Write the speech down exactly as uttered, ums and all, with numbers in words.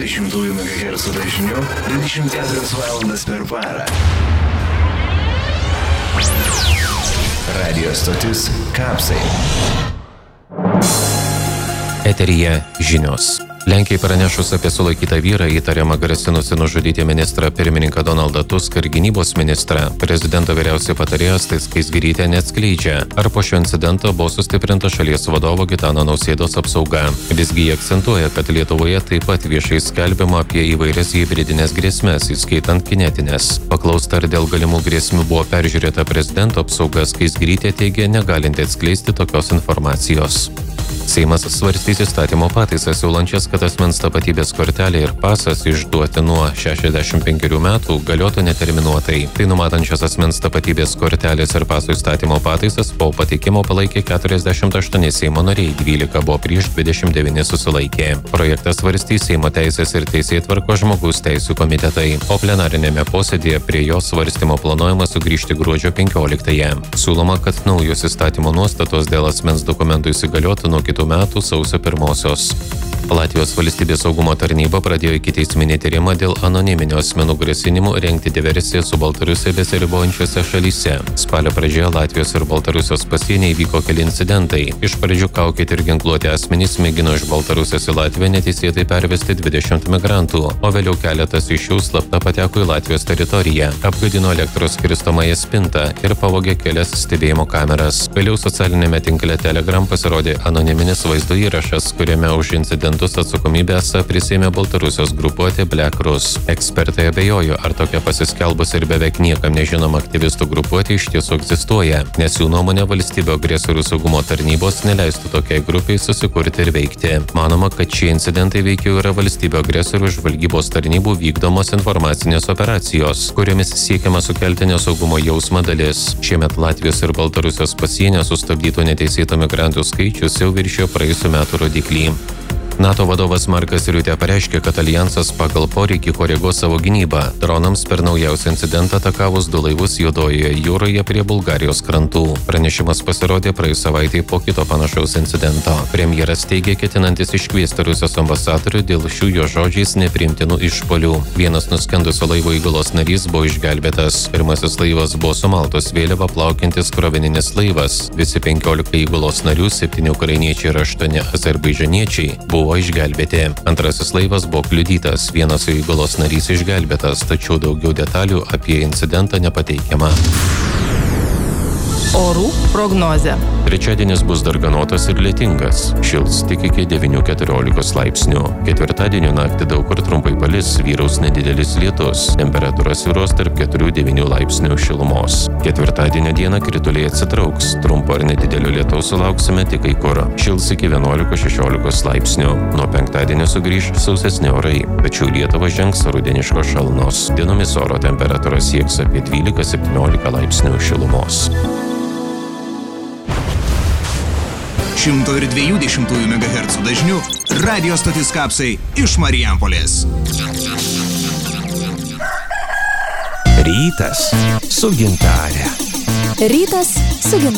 dvidešimt megahercų dažniu dvidešimt keturias valandas per parą. Radio stotis Kapsai. Eteryje žinios. Lenkijai pranešus apie sulaikytą vyrą įtariamą grasinusi nužudyti ministrą pirmininką Donaldą Tuską ir gynybos ministrą, prezidento vyriausioji patarėja Asta Skaisgirytė neatskleidžia, ar po šio incidento buvo sustiprinta šalies vadovo Gitano Nausėdos apsauga. Visgi jie akcentuoja, kad Lietuvoje taip pat viešai skelbiama apie įvairias hibridinės grėsmes, įskaitant kinetinės. Paklausta, ar dėl galimų grėsmių buvo peržiūrėta prezidento apsauga, Skaisgirytė teigia negalinti atskleisti tokios informacijos. Seimas svarstys įstatymo pataisas siūlančias, kad asmens tapatybės kortelė ir pasas išduoti nuo šešiasdešimt penkerių metų galiotų neterminuotai. Tai numatančias asmens tapatybės kortelės ir paso įstatymo pataisas po pateikimo palaikė keturiasdešimt aštuoni Seimo nariai, dvylika buvo prieš, dvidešimt devyni susilaikė. Projektas svarstys Seimo teisės ir teisėtvarkos žmogaus teisių komitetai, o plenarinėme posėdėje prie jo svarstymo planuojama sugrįžti gruodžio penkioliktąją. Siūloma, kad naujos įstatymo nuostatos dėl asmens dokumentų įsigaliotų nuo kitų metų sausio pirmosios. Latvijos valstybės saugumo tarnyba pradėjo ikiteisminį tyrimą dėl anoniminio asmenų grasinimų rengti diversiją su Baltarusija besiribojančiose šalyse. Spalio pradžioje Latvijos ir Baltarusijos pasienyje įvyko keli incidentai. Iš pradžių kaukėti ir ginkluoti asmenys mėgino iš Baltarusijos į Latviją neteisėtai pervesti dvidešimt migrantų, o vėliau keletas iš jų slapta pateko į Latvijos teritoriją, apgadino elektros skirstomąją spintą ir pavogė kelias stebėjimo kameras. Vėliau socialinėme tinkle Telegram pasirodė anoniminis vaizdo įrašas, kuriame už incidentus atsakomybę esą prisėmė Baltarusijos grupuotė Black Rus. Ekspertai abejojo, ar tokia pasiskelbus ir beveik niekam nežinoma aktyvistų grupuotė iš tiesų egzistuoja, nes jų nuomonė valstybių agresorių saugumo tarnybos neleistų tokiai grupiai susikurti ir veikti. Manoma, kad šie incidentai veikiau yra valstybių agresorių žvalgybos tarnybų vykdomos informacinės operacijos, kuriomis siekiama sukelti nesaugumo jausmą dalis. Šiemet Latvijos ir Baltarusijos pasienio sustabdytų neteisėtų migrantų skaičius jau viršijo praėjusių metų rodiklį. NATO vadovas Markas Riutė pareiškė, kad alijansas pagal poreikį koreguos savo gynybą. Dronams per naujausią incidentą atakavus du laivus Juodojoje jūroje prie Bulgarijos krantų. Pranešimas pasirodė praėjus savaitei po kito panašaus incidento. Premjeras teigė, ketinantis iškviesti Rusijos ambasadorių dėl šių jo žodžiais nepriimtinų išpuolių. Vienas nuskendusio laivo įgulos narys buvo išgelbėtas. Pirmasis laivas buvo su Maltos vėliava plaukiantis krovininis laivas. Visi penkiolika įgulos narių, septyni ukrainiečiai ir aštuoni azerbaidžaniečiai buvo išgelbėti. Antrasis laivas buvo kliudytas, vienas įgulos narys išgelbėtas, tačiau daugiau detalių apie incidentą nepateikiama. Orų prognozė. Trečiadienis bus darganotas ir lietingas. Šils tik iki devynių keturiolikos laipsnių. Ketvirtadienio naktį daug kur trumpai palis, vyraus nedidelis lietus. Temperatūra svyruos tarp keturių devynių laipsnių šilumos. Ketvirtadienio dieną krituliai atsitrauks. Trumpo ar nedidelio lietaus sulauksime tik kai kur. Šils iki vienuolikos šešiolikos laipsnių. Nuo penktadienio sugrįš sausesni orai, tačiau Lietuvą žengs rudeniškos šalnos. Dienomis oro temperatūra sieks apie dvylika septyniolika laipsnių šilumos. šimto dviejų dešimtųjų megahercų dažniu radio stotis Kapsai iš Marijampolės. Rytas su gintare. Rytas su gintare.